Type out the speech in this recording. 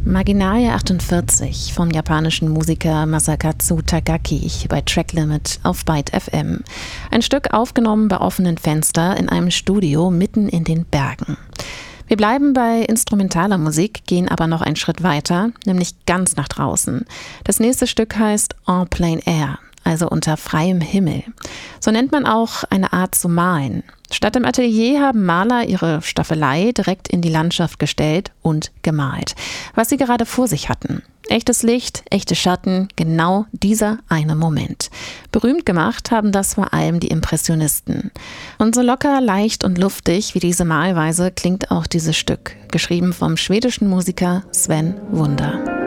Marginalia 48 vom japanischen Musiker Masakatsu Takagi bei Tracklimit auf Byte FM. Ein Stück aufgenommen bei offenen Fenster in einem Studio mitten in den Bergen. Wir bleiben bei instrumentaler Musik, gehen aber noch einen Schritt weiter, nämlich ganz nach draußen. Das nächste Stück heißt En Plein Air, also unter freiem Himmel. So nennt man auch eine Art zu malen. Statt im Atelier haben Maler ihre Staffelei direkt in die Landschaft gestellt und gemalt, was sie gerade vor sich hatten. Echtes Licht, echte Schatten, genau dieser eine Moment. Berühmt gemacht haben das vor allem die Impressionisten. Und so locker, leicht und luftig wie diese Malweise klingt auch dieses Stück, geschrieben vom schwedischen Musiker Sven Wunder.